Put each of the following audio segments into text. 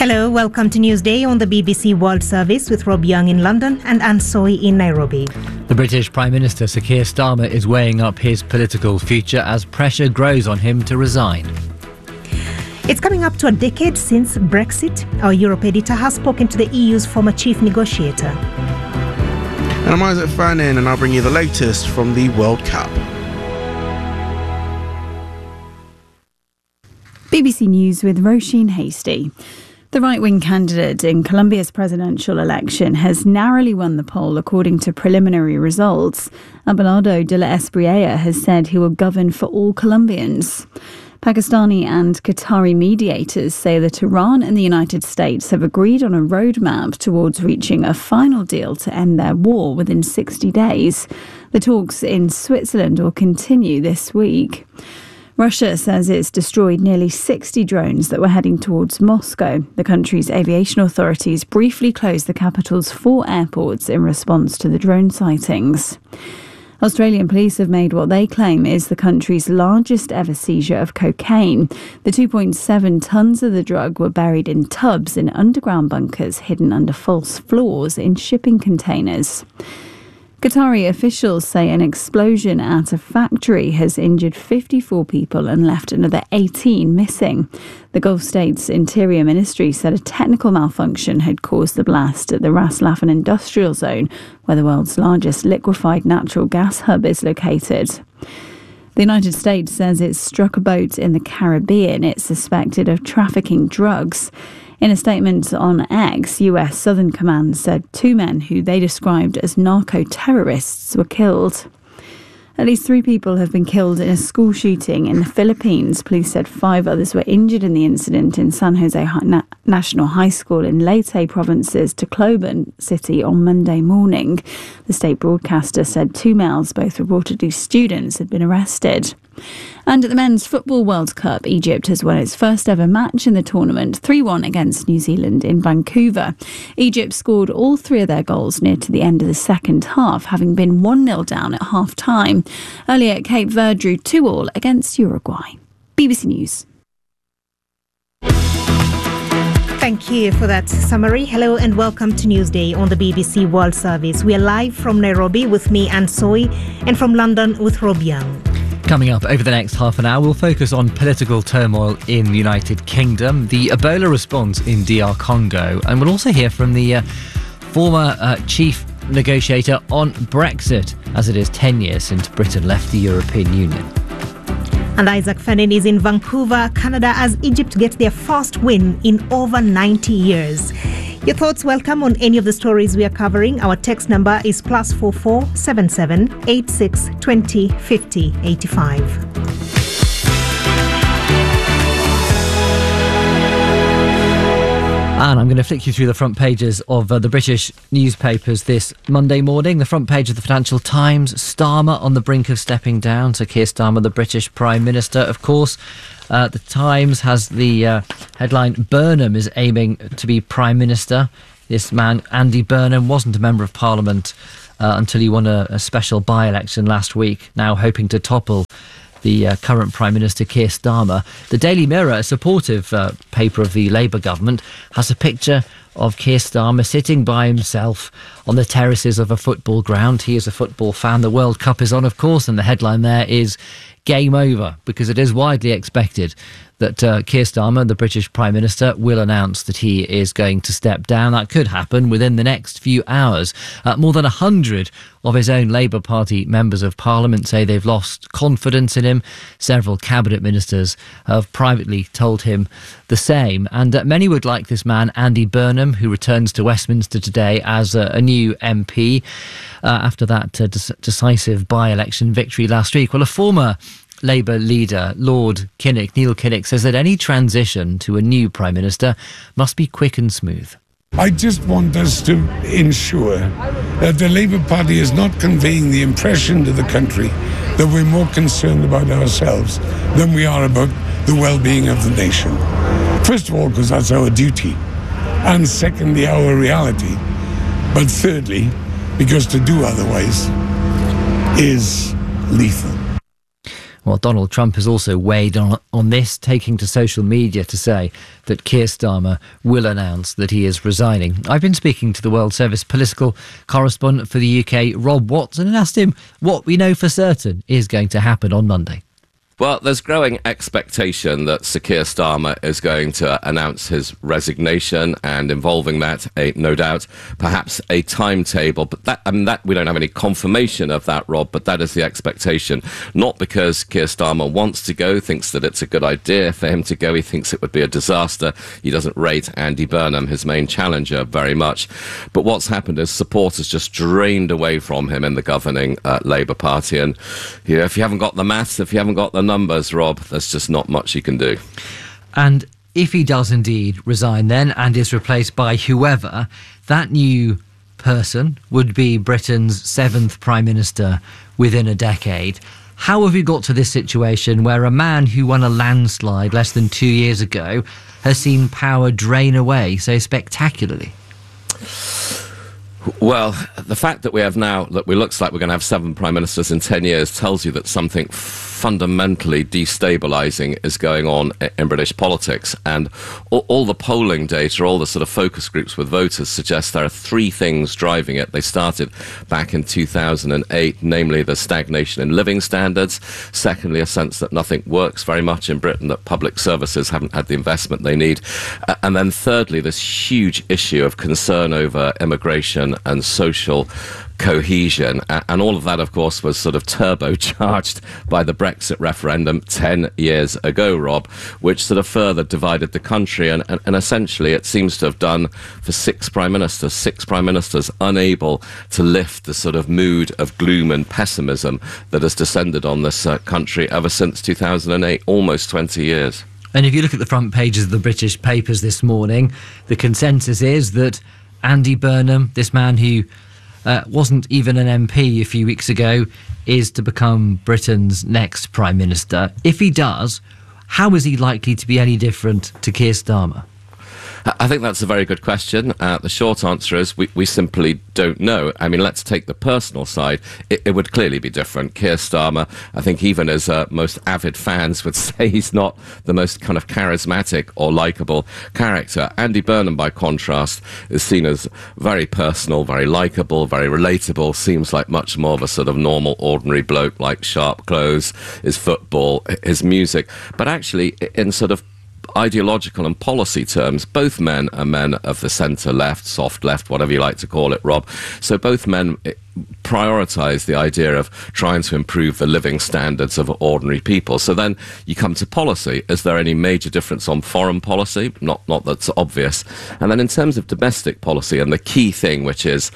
Hello, welcome to Newsday on the BBC World Service with Rob Young in London and Anne Soy in Nairobi. The British Prime Minister Sir Keir Starmer is weighing up his political future as pressure grows on him to resign. It's coming up to a decade since Brexit. Our Europe editor has spoken to the EU's former chief negotiator. And I'm Isaac Fannin, and I'll bring you the latest from the World Cup. BBC News with Roisin Hasty. The right-wing candidate in Colombia's presidential election has narrowly won the poll according to preliminary results. Abelardo de la Espriella has said he will govern for all Colombians. Pakistani and Qatari mediators say that Iran and the United States have agreed on a roadmap towards reaching a final deal to end their war within 60 days. The talks in Switzerland will continue this week. Russia says it's destroyed nearly 60 drones that were heading towards Moscow. The country's aviation authorities briefly closed the capital's 4 airports in response to the drone sightings. Australian police have made what they claim is the country's largest ever seizure of cocaine. The 2.7 tonnes of the drug were buried in tubs in underground bunkers hidden under false floors in shipping containers. Qatari officials say an explosion at a factory has injured 54 people and left another 18 missing. The Gulf States Interior Ministry said a technical malfunction had caused the blast at the Ras Laffan industrial zone, where the world's largest liquefied natural gas hub is located. The United States says it struck a boat in the Caribbean it's suspected of trafficking drugs. In a statement on X, US Southern Command said 2 men who they described as narco-terrorists were killed. At least 3 people have been killed in a school shooting in the Philippines. Police said 5 others were injured in the incident in San Jose National High School in Leyte province's Tacloban city on Monday morning. The state broadcaster said 2 males, both reportedly students, had been arrested. And at the Men's Football World Cup, Egypt has won its first ever match in the tournament, 3-1 against New Zealand in Vancouver. Egypt scored all 3 of their goals near to the end of the second half, having been 1-0 down at half-time. Earlier, Cape Verde drew 2-2 against Uruguay. BBC News. Thank you for that summary. Hello and welcome to Newsday on the BBC World Service. We are live from Nairobi with me, Anne Soy, and from London with Rob Young. Coming up over the next half an hour, we'll focus on political turmoil in the United Kingdom, the Ebola response in DR Congo, and we'll also hear from the former chief negotiator on Brexit, as it is 10 years since Britain left the European Union. And Isaac Fannin is in Vancouver, Canada, as Egypt gets their first win in over 90 years. Your thoughts welcome on any of the stories we are covering. Our text number is +44 77 86 20 50 85. And I'm going to flick you through the front pages of the British newspapers this Monday morning. The front page of the Financial Times, Starmer on the brink of stepping down. Sir Keir Starmer, the British Prime Minister, of course. The Times has the headline, Burnham is aiming to be Prime Minister. This man, Andy Burnham, wasn't a Member of Parliament until he won a special by-election last week, now hoping to topple the current Prime Minister Keir Starmer. The Daily Mirror, a supportive paper of the Labour government, has a picture of Keir Starmer sitting by himself on the terraces of a football ground. He is a football fan. The World Cup is on, of course, and the headline there is game over, because it is widely expected that Keir Starmer, the British Prime Minister, will announce that he is going to step down. That could happen within the next few hours. More than 100 of his own Labour Party members of Parliament say they've lost confidence in him. Several cabinet ministers have privately told him the same. And many would like this man, Andy Burnham, who returns to Westminster today as a new MP after that decisive by-election victory last week. Well, a former Labour leader, Lord Kinnock, Neil Kinnock, says that any transition to a new Prime Minister must be quick and smooth. I just want us to ensure that the Labour Party is not conveying the impression to the country that we're more concerned about ourselves than we are about the well-being of the nation. First of all, because that's our duty, and secondly, our reality, but thirdly, because to do otherwise is lethal. Well, Donald Trump has also weighed on this, taking to social media to say that Keir Starmer will announce that he is resigning. I've been speaking to the World Service political correspondent for the UK, Rob Watson, and asked him what we know for certain is going to happen on Monday. Well, there's growing expectation that Sir Keir Starmer is going to announce his resignation, and involving that, no doubt, perhaps a timetable. But that we don't have any confirmation of that, Rob, but that is the expectation. Not because Keir Starmer wants to go, thinks that it's a good idea for him to go. He thinks it would be a disaster. He doesn't rate Andy Burnham, his main challenger, very much. But what's happened is support has just drained away from him in the governing Labour Party. And if you haven't got the maths, if you haven't got the numbers, Rob, there's just not much you can do. And if he does indeed resign then and is replaced by whoever, that new person would be Britain's 7th Prime Minister within a decade. How have you got to this situation where a man who won a landslide less than 2 years ago has seen power drain away so spectacularly? Well, the fact that we looks like we're going to have 7 prime ministers in 10 years tells you that something fundamentally destabilising is going on in British politics. And all the polling data, all the sort of focus groups with voters suggest there are 3 things driving it. They started back in 2008, namely the stagnation in living standards. Secondly, a sense that nothing works very much in Britain, that public services haven't had the investment they need. And then thirdly, this huge issue of concern over immigration and social cohesion, and all of that, of course, was sort of turbocharged by the Brexit referendum 10 years ago, Rob, which sort of further divided the country, and essentially it seems to have done for 6 prime ministers unable to lift the sort of mood of gloom and pessimism that has descended on this country ever since 2008, almost 20 years. And if you look at the front pages of the British papers this morning, the consensus is that Andy Burnham, this man who wasn't even an MP a few weeks ago, is to become Britain's next Prime Minister. If he does, how is he likely to be any different to Keir Starmer? I think that's a very good question. The short answer is we simply don't know. I mean, let's take the personal side. It would clearly be different. Keir Starmer, I think even his most avid fans would say he's not the most kind of charismatic or likeable character. Andy Burnham, by contrast, is seen as very personal, very likeable, very relatable, seems like much more of a sort of normal, ordinary bloke, like sharp clothes, his football, his music. But actually, in sort of ideological and policy terms, both men are men of the centre left, soft left, whatever you like to call it, Rob. So both men prioritise the idea of trying to improve the living standards of ordinary people. So then you come to policy. Is there any major difference on foreign policy? Not that's obvious. And then in terms of domestic policy, and the key thing, which is,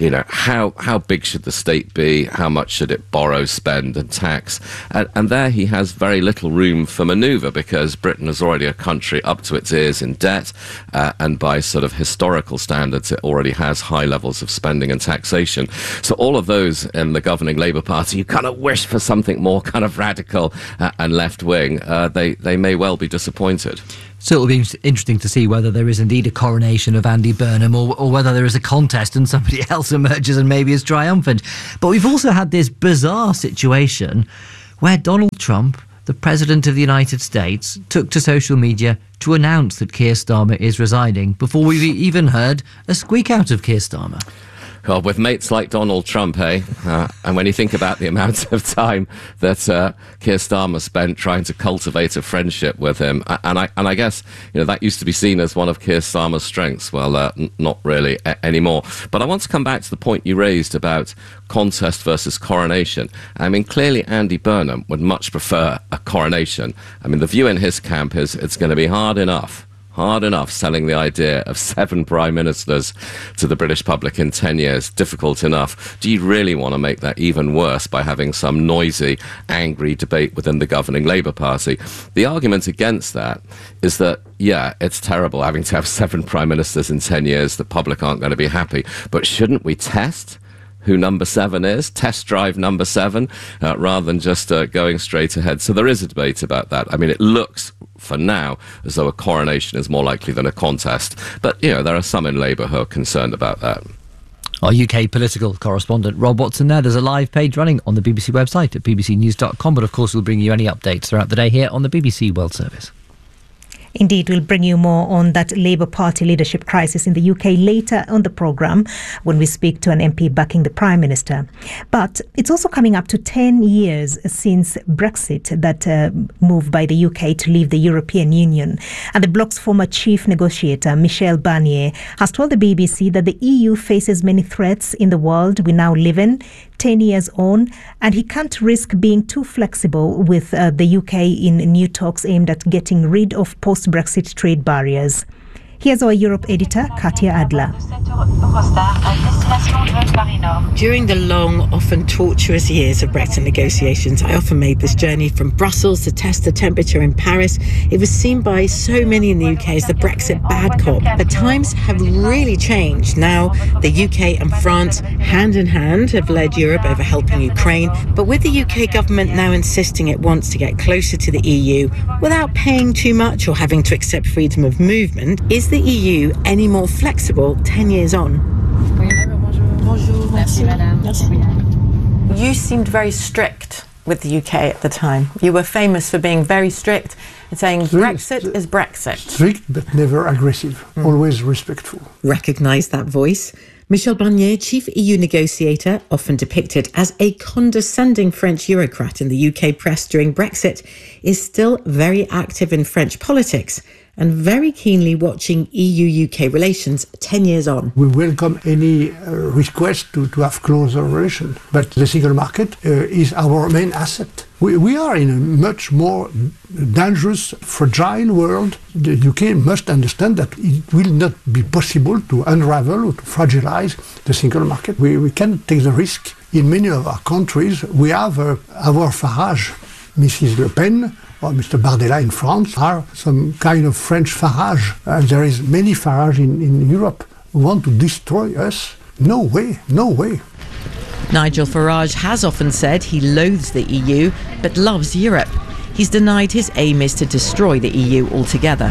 how big should the state be? How much should it borrow, spend and tax? And there he has very little room for manoeuvre, because Britain is already a country up to its ears in debt, and by sort of historical standards, it already has high levels of spending and taxation. So all of those in the governing Labour Party who kind of wish for something more kind of radical and left-wing, they may well be disappointed. So it'll be interesting to see whether there is indeed a coronation of Andy Burnham, or whether there is a contest and somebody else emerges and maybe is triumphant. But we've also had this bizarre situation where Donald Trump, the President of the United States, took to social media to announce that Keir Starmer is resigning before we've even heard a squeak out of Keir Starmer. Well, with mates like Donald Trump, and when you think about the amount of time that Keir Starmer spent trying to cultivate a friendship with him, and I guess that used to be seen as one of Keir Starmer's strengths. Well, not really anymore. But I want to come back to the point you raised about contest versus coronation. I mean, clearly Andy Burnham would much prefer a coronation. I mean, the view in his camp is it's going to be hard enough selling the idea of 7 prime ministers to the British public in 10 years. Difficult enough. Do you really want to make that even worse by having some noisy, angry debate within the governing Labour Party? The argument against that is that, yeah, it's terrible having to have 7 prime ministers in 10 years. The public aren't going to be happy. But shouldn't we test who number 7 is, test drive number 7, rather than just going straight ahead? So there is a debate about that. I mean, it looks, for now, as though a coronation is more likely than a contest. But, there are some in Labour who are concerned about that. Our UK political correspondent Rob Watson there. There's a live page running on the BBC website at bbcnews.com, but of course we'll bring you any updates throughout the day here on the BBC World Service. Indeed, we'll bring you more on that Labour Party leadership crisis in the UK later on the programme when we speak to an MP backing the Prime Minister. But it's also coming up to 10 years since Brexit, that move by the UK to leave the European Union. And the bloc's former chief negotiator, Michel Barnier, has told the BBC that the EU faces many threats in the world we now live in, 10 years on, and he can't risk being too flexible with the UK in new talks aimed at getting rid of post-Brexit trade barriers. Here's our Europe editor, Katia Adler. During the long, often tortuous years of Brexit negotiations, I often made this journey from Brussels to test the temperature in Paris. It was seen by so many in the UK as the Brexit bad cop. But times have really changed. Now, the UK and France, hand in hand, have led Europe over helping Ukraine. But with the UK government now insisting it wants to get closer to the EU without paying too much or having to accept freedom of movement, is the EU any more flexible 10 years on? You seemed very strict with the UK at the time. You were famous for being very strict and saying Brexit is Brexit. Strict but never aggressive, always respectful. Recognise that voice. Michel Barnier, chief EU negotiator, often depicted as a condescending French Eurocrat in the UK press during Brexit, is still very active in French politics and very keenly watching EU-UK relations 10 years on. We welcome any request to have closer relations, but the single market is our main asset. We are in a much more dangerous, fragile world. The UK must understand that it will not be possible to unravel or to fragilize the single market. We can take the risk. In many of our countries, we have our Farage, Mrs. Le Pen, or Mr. Bardella in France are some kind of French Farage. And there is many Farage in Europe who want to destroy us. No way, no way. Nigel Farage has often said he loathes the EU but loves Europe. He's denied his aim is to destroy the EU altogether.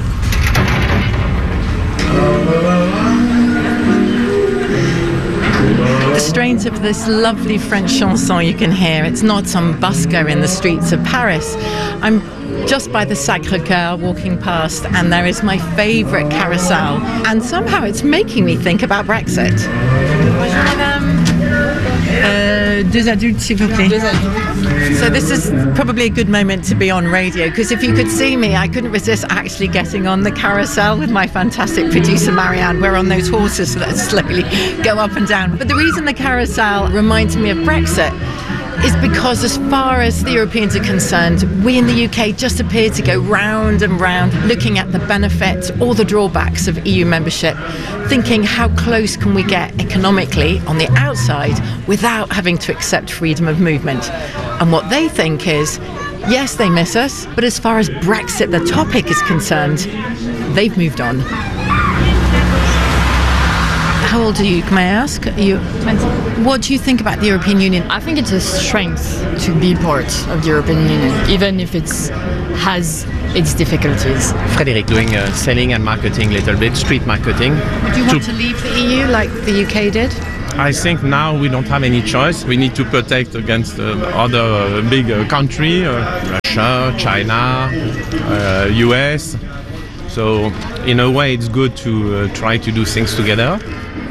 The strains of this lovely French chanson you can hear. It's not some busker in the streets of Paris. I'm just by the Sacré-Cœur walking past, and there is my favourite carousel, and somehow it's making me think about Brexit. Deux adultes, s'il vous plaît. So this is probably a good moment to be on radio, because if you could see me, I couldn't resist actually getting on the carousel with my fantastic producer Marianne. We're on those horses that slowly go up and down. But the reason the carousel reminds me of Brexit is because as far as the Europeans are concerned, we in the UK just appear to go round and round looking at the benefits or the drawbacks of EU membership, thinking how close can we get economically on the outside without having to accept freedom of movement. And what they think is, yes, they miss us, but as far as Brexit, the topic, is concerned, they've moved on. How old are you, may I ask? Are you 20. What do you think about the European Union? I think it's a strength to be part of the European Union, even if it has its difficulties. Frédéric, doing selling and marketing a little bit, street marketing. Would you want to leave the EU like the UK did? I think now we don't have any choice. We need to protect against other big countries, Russia, China, US. So in a way it's good to try to do things together.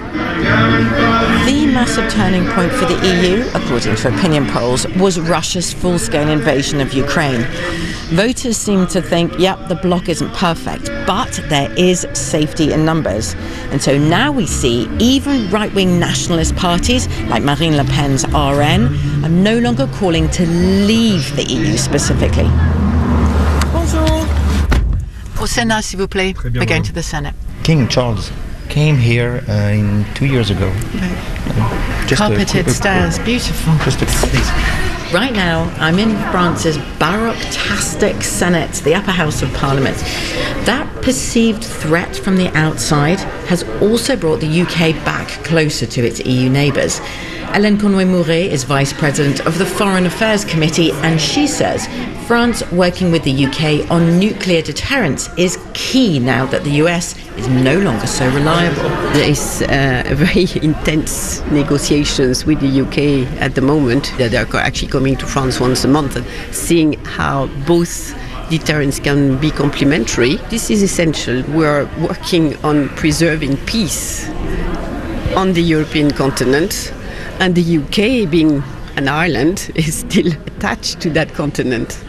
The massive turning point for the EU, according to opinion polls, was Russia's full-scale invasion of Ukraine. Voters seem to think, yep, the bloc isn't perfect, but there is safety in numbers. And so now we see even right-wing nationalist parties, like Marine Le Pen's RN, are no longer calling to leave the EU specifically. Bonjour. Au Sénat, s'il vous plaît. We're going to the Senate. King Charles came here 2 years ago. Carpeted stairs, beautiful. Right now, I'm in France's baroque-tastic Senate, the upper house of Parliament. That perceived threat from the outside has also brought the UK back closer to its EU neighbours. Hélène Conway-Mouret is Vice President of the Foreign Affairs Committee, and she says France working with the UK on nuclear deterrence is key now that the US is no longer so reliable. There is very intense negotiations with the UK at the moment. They are actually coming to France once a month and seeing how both deterrence can be complementary. This is essential. We are working on preserving peace on the European continent, and the UK, being an island, is still attached to that continent.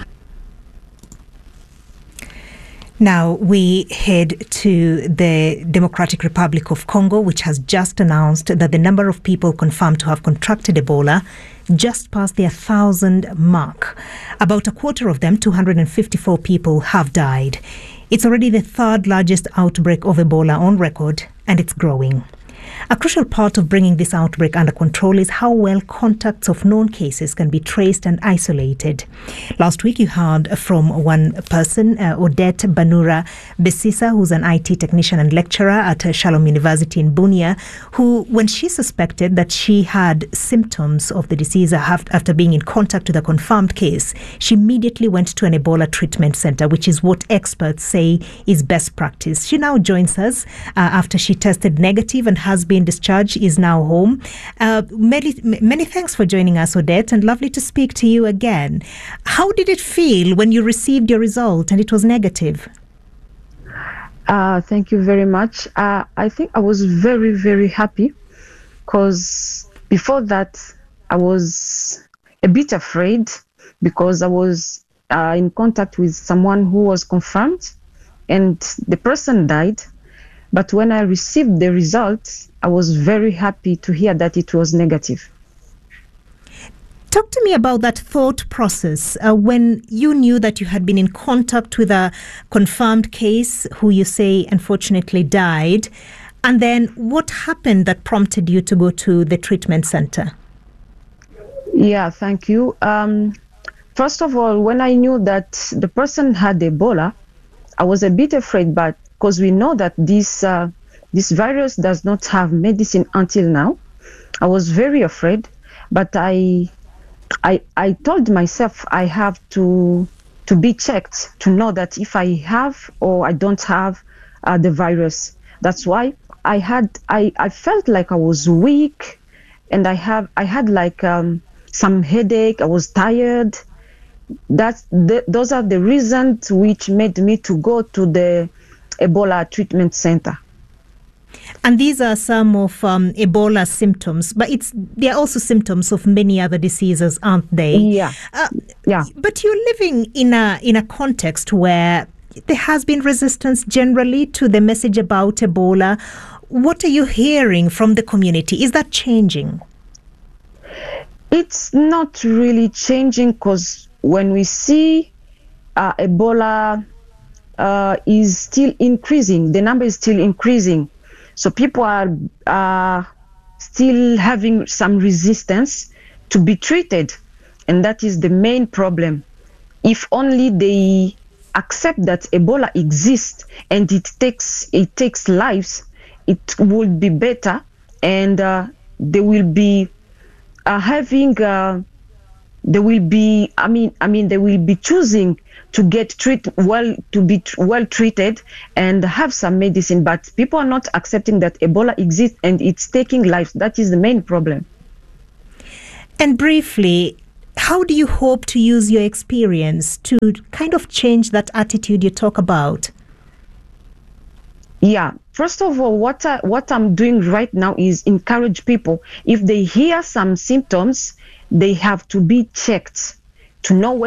Now we head to the Democratic Republic of Congo, which has just announced that the number of people confirmed to have contracted Ebola just passed the 1,000 mark. About a quarter of them, 254 people, have died. It's already the third largest outbreak of Ebola on record, and it's growing. A crucial part of bringing this outbreak under control is how well contacts of known cases can be traced and isolated. Last week, you heard from one person, Odette Banura Besisa, who's an IT technician and lecturer at Shalom University in Bunia, who, when she suspected that she had symptoms of the disease after being in contact with a confirmed case, she immediately went to an Ebola treatment center, which is what experts say is best practice. She now joins us after she tested negative and has been discharged, is now home. Many thanks for joining us, Odette, and lovely to speak to you again. How did it feel when you received your result and it was negative? Thank you very much. I think I was very, very happy because before that I was a bit afraid because I was in contact with someone who was confirmed and the person died. But when I received the results, I was very happy to hear that it was negative. Talk to me about that thought process when you knew that you had been in contact with a confirmed case who you say unfortunately died. And then what happened that prompted you to go to the treatment center? Yeah, thank you. First of all, when I knew that the person had Ebola, I was a bit afraid, but because we know that this virus does not have medicine until now. I was very afraid, but I told myself I have to be checked to know that if I have or I don't have the virus. That's why I felt like I was weak, and I had like some headache. I was tired. Those are the reasons which made me to go to the Ebola treatment center. And these are some of Ebola symptoms, but they are also symptoms of many other diseases, aren't they? Yeah. Yeah. But you're living in a context where there has been resistance generally to the message about Ebola. What are you hearing from the community? Is that changing? It's not really changing because when we see Ebola is still increasing. The number is still increasing. So people are still having some resistance to be treated. And that is the main problem. If only they accept that Ebola exists and it takes lives, it would be better. And they will be they will be choosing to be well treated and have some medicine, but people are not accepting that Ebola exists and it's taking lives. That is the main problem. And briefly, how do you hope to use your experience to kind of change that attitude you talk about? Yeah, first of all, what I'm doing right now is encourage people. If they hear some symptoms, they have to be checked to know where